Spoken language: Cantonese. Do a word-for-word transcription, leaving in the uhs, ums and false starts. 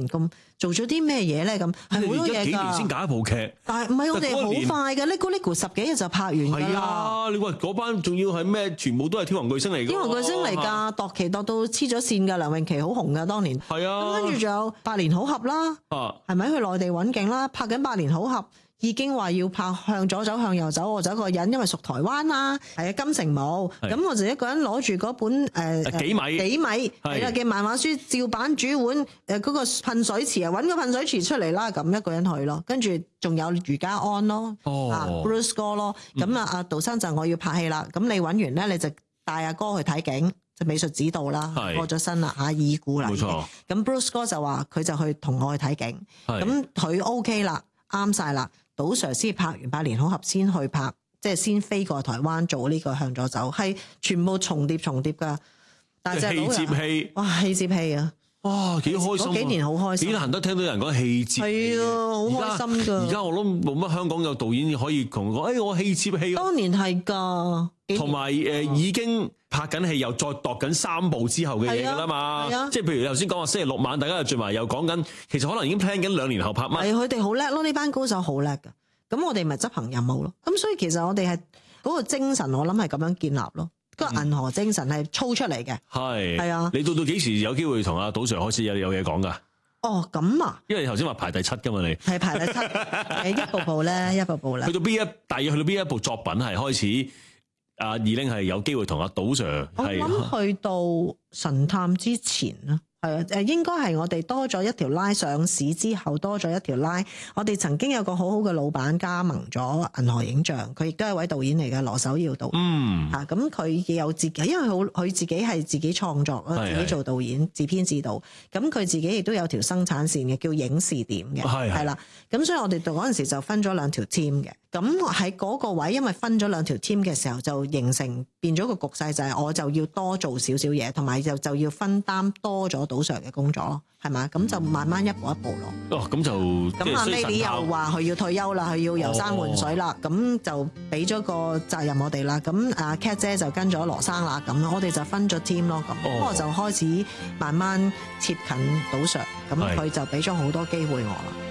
咁做咗啲咩嘢咧？咁係好多而家嘢㗎。 幾年先搞一部劇， 但係唔係我哋好快嘅，Lego Lego 十幾日就拍完㗎係啦。 啊！你話嗰班仲要係咩？全部都係天王巨星嚟㗎。 天王巨星嚟㗎，度期度到黐咗線㗎，梁詠琪好紅㗎當年。 係啊。 咁跟住仲有百年好合啦， 啊， 係咪去內地揾景啦？拍緊百年好合。已經話要拍向左走向右走，我就一個人，因為屬台灣啦，係啊金城武，咁我就一個人攞住嗰本誒、呃、 幾米幾米係啦嘅漫畫書，照版煮碗誒嗰個噴水池啊，揾個噴水池出嚟啦，咁一個人去咯，跟住仲有余家安咯， 哦、 啊 Bruce 哥咯，咁啊阿杜生就我要拍戲啦，咁你揾完咧你就帶阿哥去睇景，就美術指導啦，過咗身啦嚇已故啦， 冇錯。 咁 Bruce 哥就話佢就去同我去睇景，咁佢 OK 啦，啱晒啦。杜 Sir 先拍完百年好合先去拍，即係先飛過台灣做呢個向左走，係全部重疊重疊噶。但係戲接戲， 哇戲接戲啊！ 哇幾開心啊！ 嗰幾年好開心， 幾難得聽到有人講戲接戲， 係啊，好開心噶。 而家我都冇乜香港有導演可以同我講，誒我戲接戲。 當年係㗎， 同埋誒已經拍緊戲，又再度緊三部之後嘅嘢㗎啦嘛。即係譬如你頭先講話星期六晚大家又聚埋，又講緊，其實可能已經 plan 緊兩年後拍乜。 係佢哋好叻咯，呢班高手好叻㗎。咁我哋咪執行任務咯。咁所以其實我哋係嗰個精神，我諗係咁樣建立咯。個銀河精神係操出嚟嘅。 係係啊。 你到到幾時有機會同阿杜 Sir 開始有有嘢講㗎？ 哦，咁啊！ 因為你頭先話排第七㗎嘛，你係排第七，誒一步步咧，一步步咧。 去到邊一，大約去到邊一部作品係開始？阿二玲係有機會同阿杜 Sir 係。 我諗去到神探之前啦。係啊，誒應該係我哋多咗一條拉，上市之後多咗一條拉。我哋曾經有個好好嘅老闆加盟咗銀河影像，佢亦都係一位導演嚟嘅，羅守耀導演。 嗯， 嚇咁佢有自己，因為好佢自己係自己創作啦，自己做導演、自編自導。咁佢自己亦都有條生產線嘅，叫影視點嘅，係係啦。咁所以我哋到嗰陣時就分咗兩條 team 嘅。咁喺嗰個位，因為分咗兩條 team 嘅時候，就形成變咗個局勢，就係我就要多做少少嘢，同埋就就要分擔多咗杜 Sir 嘅工作咯，係嘛？咁就慢慢一步一步咯。 哦，咁就咁阿 Lily 又話佢要退休啦，佢要遊山玩水啦，咁、哦、就俾咗個責任我哋啦。咁阿 Cat 姐就跟咗羅生啦，咁我哋就分咗 team 咯。咁、哦、我就開始慢慢貼近杜 Sir，咁佢就俾咗好多機會我啦。